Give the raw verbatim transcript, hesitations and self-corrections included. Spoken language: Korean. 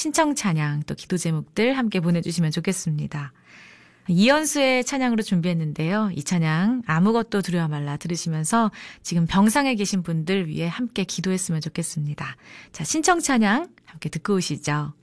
신청 찬양 또 기도 제목들 함께 보내주시면 좋겠습니다. 이연수의 찬양으로 준비했는데요. 이 찬양 아무것도 두려워 말라 들으시면서 지금 병상에 계신 분들 위해 함께 기도했으면 좋겠습니다. 자, 신청 찬양 함께 듣고 오시죠.